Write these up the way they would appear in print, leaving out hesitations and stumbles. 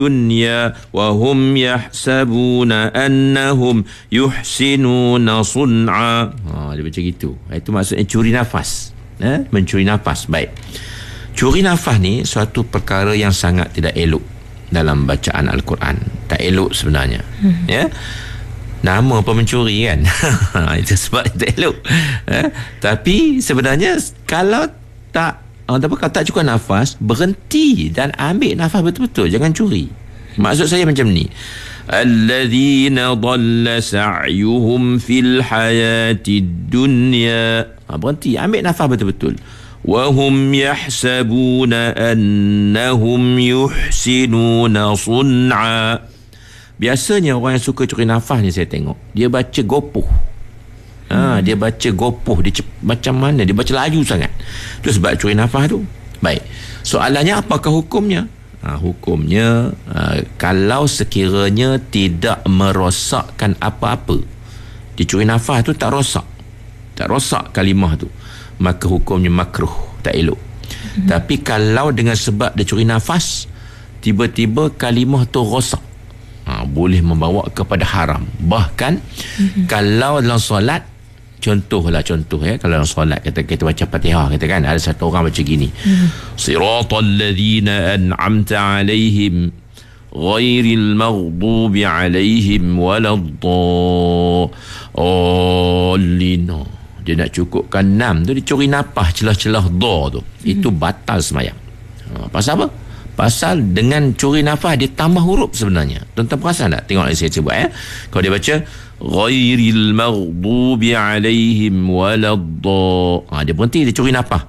dunya wa hum yahsabuna annahum yuhsinuna sun'a. Dia macam gitu. Itu maksudnya curi nafas. Mencuri nafas. Baik. Curi nafas ni suatu perkara yang sangat tidak elok dalam bacaan Al-Quran. Tak elok sebenarnya. Ya. Nama apa mencuri kan? Itu sebab tak elok. Tapi sebenarnya kalau tak cukup nafas, berhenti dan ambil nafas betul-betul, jangan curi. Maksud saya macam ni, alladzina dhalla sa'yuhum fil hayatid dunya. Berhenti, ambil nafas betul-betul. Wa hum yahsabuna annahum yuhsinuna sun'a. Biasanya orang yang suka curi nafas ni saya tengok, dia baca gopoh. Dia baca gopoh, dia macam mana, dia baca laju sangat. Itu sebab curi nafas tu. Baik, soalannya apakah hukumnya? Hukumnya kalau sekiranya tidak merosakkan apa-apa, dicuri nafas tu tak rosak kalimah tu, maka hukumnya makruh, tak elok. Tapi kalau dengan sebab dia curi nafas, tiba-tiba kalimah tu rosak, boleh membawa kepada haram. Bahkan kalau dalam solat, contoh ya, kalau dalam solat kita baca Fatihah, kita kan ada satu orang baca gini, siratal ladzina an'amta alaihim ghairil maghdubi alaihim waladdallin. Dia nak cukupkan 6 tu, dia curi nafas celah-celah dha tu. Itu batal sembahyang. Pasal apa? Pasal dengan curi nafas dia tambah huruf sebenarnya. Tuan-tuan perasan tak? Tengok saya sebut kalau dia baca ghairil maghdubi alaihim waladdallin, dia berhenti, dia curi nafas.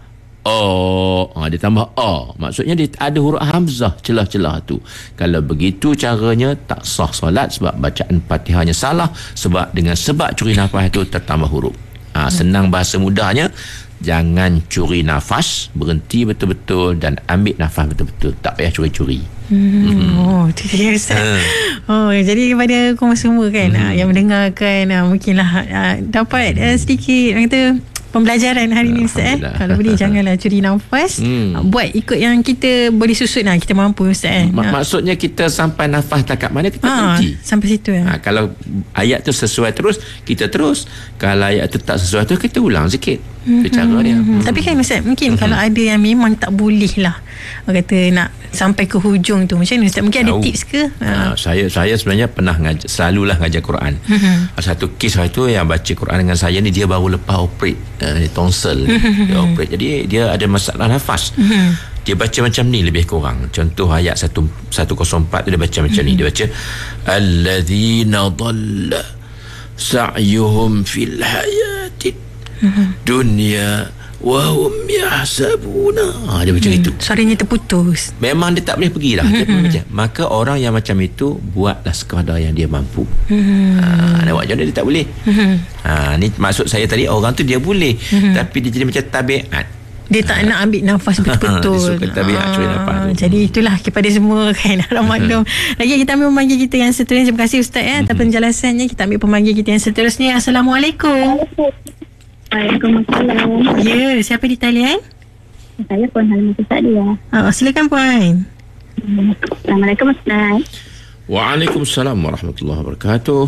Dia tambah maksudnya dia ada huruf hamzah celah-celah tu. Kalau begitu caranya tak sah solat, sebab bacaan Fatihahnya salah, sebab dengan sebab curi nafas itu tertambah huruf. Senang bahasa mudahnya, jangan curi nafas, berhenti betul-betul dan ambil nafas betul-betul, tak payah curi-curi. Itu dia Ustaz. Jadi kepada kaum semua kan, yang mendengarkan, mungkinlah dapat sedikit kata pembelajaran hari ni Ustaz. Kalau boleh janganlah curi nafas. Buat ikut yang kita boleh susun, kita mampu Ustaz. Maksudnya kita sampai nafas takat mana kita berhenti. Sampai situ kalau ayat tu sesuai terus, kita terus. Kalau ayat tu tak sesuai tu, kita ulang sikit. Itu cara dia. Tapi kan Ustaz, mungkin kalau ada yang memang tak boleh lah, kata nak sampai ke hujung tu, macam mana Ustaz? Mungkin ada tips ke? Saya sebenarnya pernah selalulah ngajar Quran. Satu kes tu yang baca Quran dengan saya ni, dia baru lepas operate tonsel. Dia operate, jadi dia ada masalah nafas. Dia baca macam ni lebih kurang. Contoh ayat 104 tu dia baca macam ni. Dia baca alladzina dhalla sa'yuhum fil hayatid dunya wa hum yahsabuna. Dia macam itu. Suaranya terputus. Memang dia tak boleh pergi dah. Maka orang yang macam itu, buatlah sekadar yang dia mampu. Nampak macam mana dia tak boleh. Ni maksud saya tadi, orang tu dia boleh, tapi dia jadi macam tabiat. Dia tak nak ambil nafas betul-betul. Dia suka tabiat curi nafas tu. Jadi itulah kepada semua kan, maklum. Lagi kita ambil pemanggil kita yang seterusnya. Terima kasih Ustaz atas penjelasannya. Kita ambil pemanggil kita yang seterusnya. Assalamualaikum. Waalaikumsalam. Ya, siapa di talian? Saya Puan Halimah Sadia. Silakan Puan. Assalamualaikum Ustaz. Waalaikumsalam warahmatullahi wabarakatuh.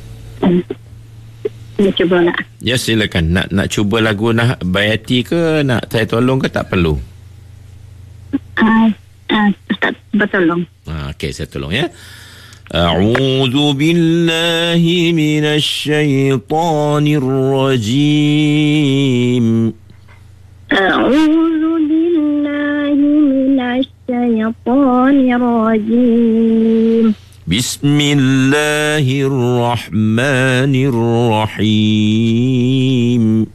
Nak cuba nak? Ya, silakan. Nak cuba lagu Nah Bayati ke, nak saya tolong ke, tak perlu? Ustaz bertolong. Okey, saya tolong ya. A'udzu billahi minasy syaithanir rajim. A'udzu billahi minasy syaithanir rajim. Bismillahirrahmanirrahim.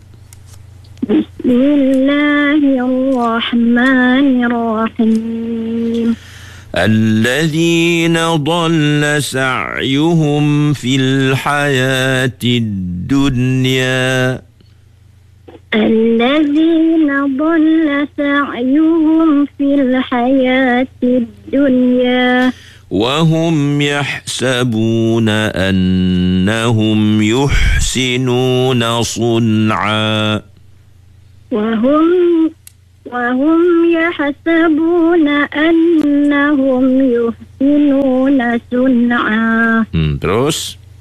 Bismillahirrahmanirrahim. الذين ضل سعيهم في الحياة الدنيا. الذين ضل سعيهم في الحياة الدنيا وهم يحسبون أنهم يحسنون صنعا. وهم يحسبون أنهم يحسنون صنعا. Terus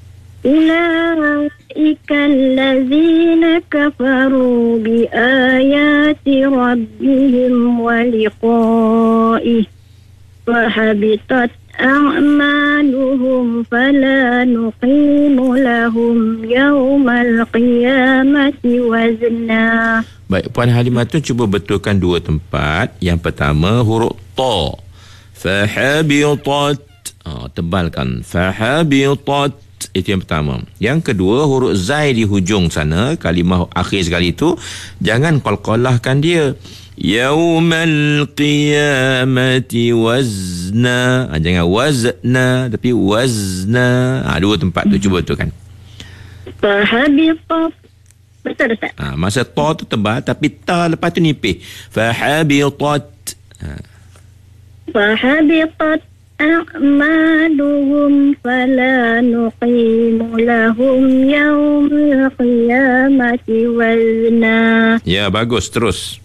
أولئك الذين كفروا بآيات ربهم ولقائه فحبطت أعمالهم فلا نقيم لهم يوم القيامة وزنا. Baik, Puan Halimatun cuba betulkan dua tempat. Yang pertama huruf ta. Fahabitat. Tebalkan. Fahabitat. Itu yang pertama. Yang kedua huruf zai di hujung sana, kalimah akhir sekali itu, jangan qalqalahkan dia. Yaumal qiyamati wazna. Jangan wazna tapi wazna. Dua tempat tu cuba betulkan. Fahabitat. Betul Ustaz? Masa ta tu tebal tapi ta lepas tu nipih. Fahabitat. Fahabitat أعمالهم فلا نقيم لهم يوم القيامة وزنا. Ya, bagus. Terus.